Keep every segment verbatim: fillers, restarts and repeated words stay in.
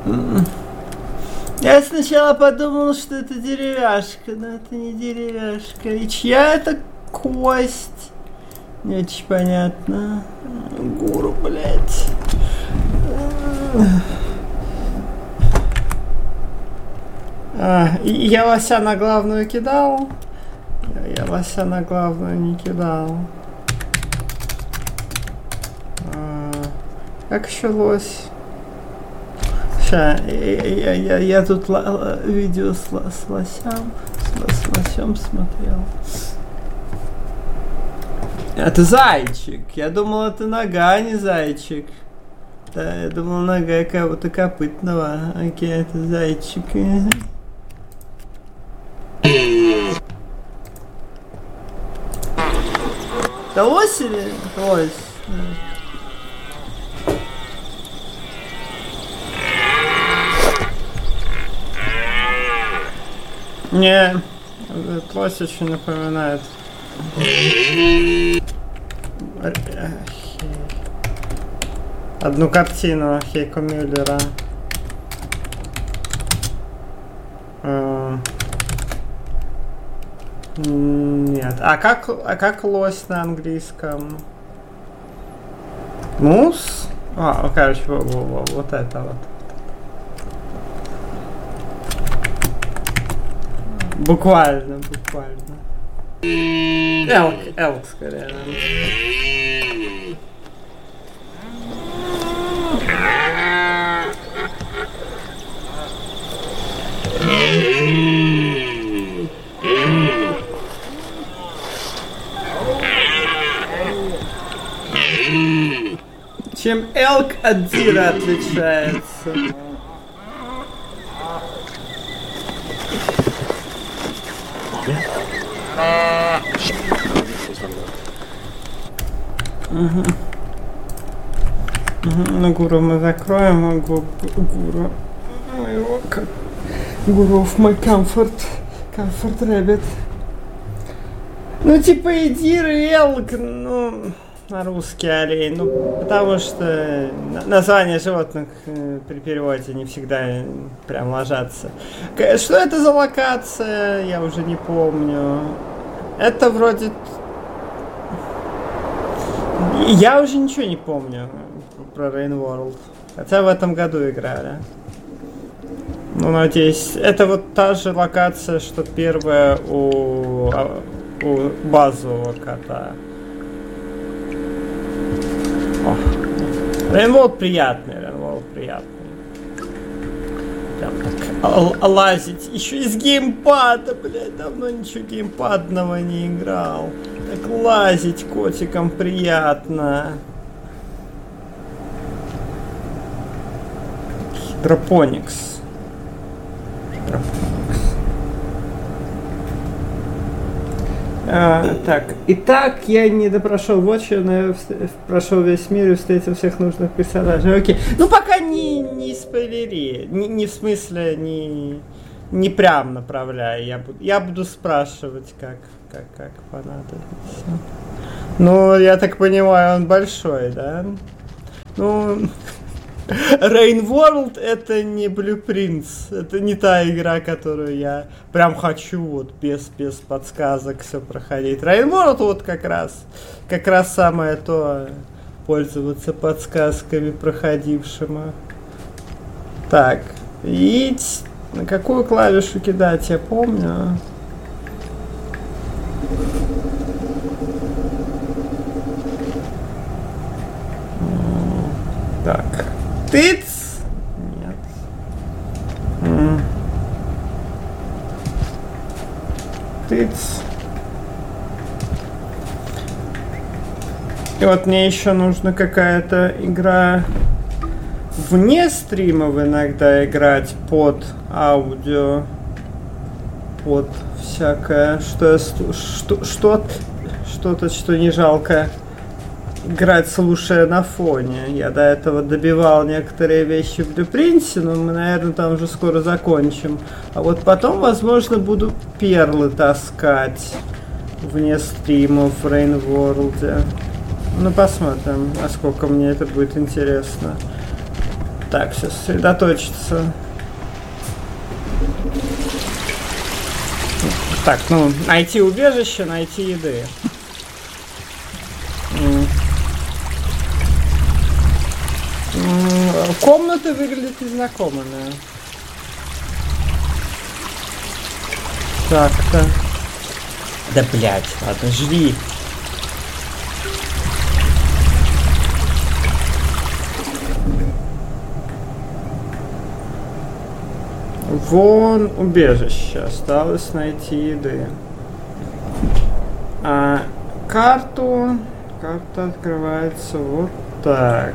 Я сначала подумал, что это деревяшка, но это не деревяшка. И чья это кость? Не очень понятно. Гуру, блядь. А, я лося на главную кидал. Я лося на главную не кидал. А, как еще лось? Ща, я, я, я, я тут ла, видео с, с лосем, с, с лосем смотрел. Это зайчик. Я думал, это нога, а не зайчик. Да, я думал, нога кого-то копытного. Окей, это зайчик. Это лось или лось? Не, этот лось очень напоминает. Одну картину Хейко Мюллера. Нет. А как, а как лось на английском? Мус? А, короче, во, во, во, вот это вот. Буквально, буквально. Элк, элк скорее. Чем элк от дира отличается? Угу. Угу. Ну, гуру мы закроем, а гу, гуру моего как гуру of my comfort, comfort rabbit. Ну, типа и дир, и элк, ну, на русский олень, ну, потому что названия животных при переводе не всегда прям ложатся. Что это за локация, я уже не помню. Это вроде... Я уже ничего не помню про Rain World. Хотя в этом году играли. Ну, надеюсь, это вот та же локация, что первая у, у базового кота. Rain World приятный, Rain World приятный. Прям так лазить. Еще из геймпада, блядь, давно ничего геймпадного не играл. Так лазить котиком приятно. Хидропоникс. Хидропоникс. А, так, итак, я не допрошел вот что, но я прошел весь мир и встретил всех нужных персонажей. Окей. Ну пока не, не спойлери. Не, не в смысле, не, не прям направляй. Я буду, я буду спрашивать, как, как, как понадобится. Ну, я так понимаю, он большой, да? Ну... Rain World это не Blueprints, это не та игра, которую я прям хочу вот без, без подсказок все проходить. Rain World вот как раз, как раз самое то, пользоваться подсказками проходившему. Так, и на какую клавишу кидать, я помню. Так. Тыц! Нет. М. Тыц. И вот мне еще нужна какая-то игра вне стримов иногда играть под аудио. Под всякое, что я что, что, что-то, что не жалко играть, слушая на фоне. Я до этого добивал некоторые вещи в Blueprints, но мы, наверное, там уже скоро закончим. А вот потом, возможно, буду перлы таскать вне стримов в Rain World. Ну, посмотрим, насколько мне это будет интересно. Так, все, сосредоточиться. Так, ну, найти убежище, найти еды. Комната выглядит незнакомыми. Так-то. Да блять, ладно, жри. Вон убежище. Осталось найти еды. А карту... Карта открывается вот так.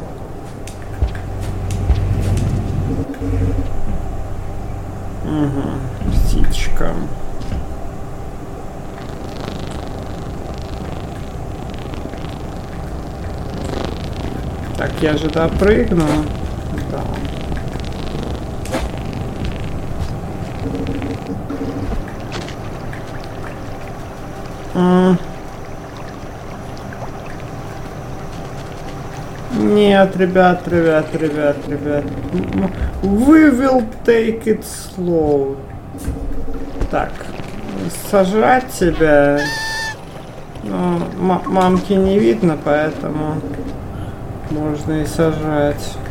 Угу, птичка. Так, я же допрыгну. Да. А. Нет, ребят, ребят, ребят, ребят. We will take it slow. Так, сожрать тебя. Ну, мамки не видно, поэтому можно и сожрать.